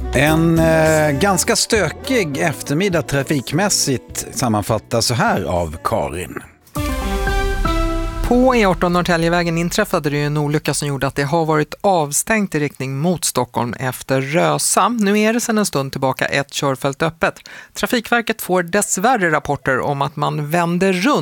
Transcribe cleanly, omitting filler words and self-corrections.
En ganska stökig eftermiddag trafikmässigt sammanfattas så här av Karin. På E18 Norrtäljevägen inträffade det en olycka som gjorde att det har varit avstängt i riktning mot Stockholm efter Rösa. Nu är det sedan en stund tillbaka ett körfält öppet. Trafikverket får dessvärre rapporter om att man vänder runt